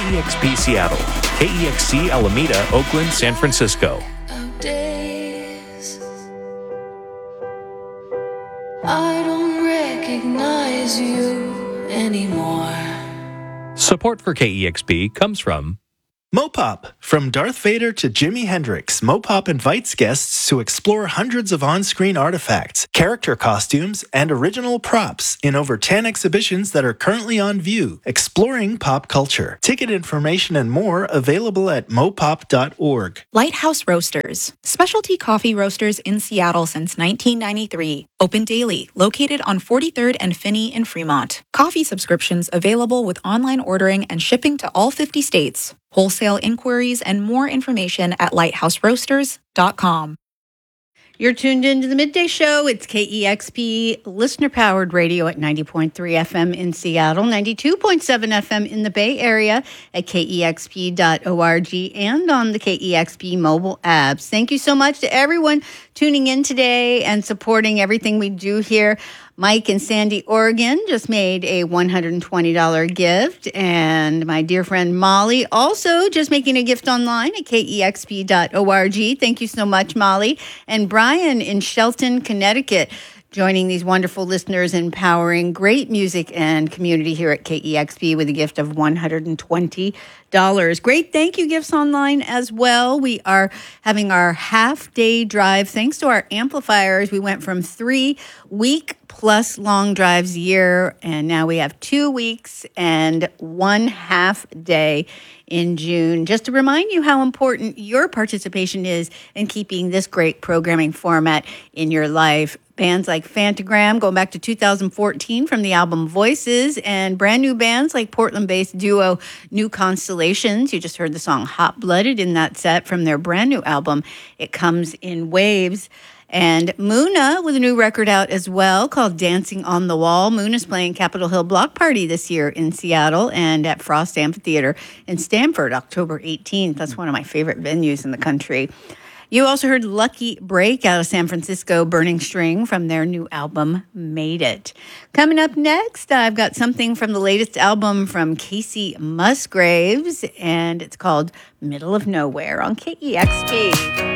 KEXP Seattle, KEXC Alameda, Oakland, San Francisco. Days, I don't recognize you anymore. Support for KEXP comes from Mopop. From Darth Vader to Jimi Hendrix, Mopop invites guests to explore hundreds of on-screen artifacts, character costumes, and original props in over 10 exhibitions that are currently on view, exploring pop culture. Ticket information and more available at mopop.org. Lighthouse Roasters, specialty coffee roasters in Seattle since 1993. Open daily, located on 43rd and Finney in Fremont. Coffee subscriptions available with online ordering and shipping to all 50 states. Wholesale inquiries and more information at lighthouseroasters.com. You're tuned into the Midday Show. It's KEXP listener-powered radio at 90.3 FM in Seattle, 92.7 FM in the Bay Area at KEXP.org and on the KEXP mobile apps. Thank you so much to everyone tuning in today and supporting everything we do here. Mike in Sandy, Oregon just made a $120 gift. And my dear friend Molly also just making a gift online at KEXP.org. Thank you so much, Molly. And Brian in Shelton, Connecticut, joining these wonderful listeners, empowering great music and community here at KEXP with a gift of $120. Great thank you gifts online as well. We are having our half-day drive. Thanks to our amplifiers, we went from 3 week-plus long drives a year, and now we have 2 weeks and 1 half day in June. Just to remind you how important your participation is in keeping this great programming format in your life. Bands like Phantogram, going back to 2014 from the album Voices, and brand new bands like Portland-based duo New Constellations. You just heard the song Hot Blooded in that set from their brand new album, It Comes in Waves. And Muna with a new record out as well called Dancing on the Wall. Muna's playing Capitol Hill Block Party this year in Seattle and at Frost Amphitheater in Stamford, October 18th. That's one of my favorite venues in the country. You also heard Lucky Break out of San Francisco, Burning String, from their new album, Made It. Coming up next, I've got something from the latest album from Casey Musgraves, and it's called Middle of Nowhere on KEXP.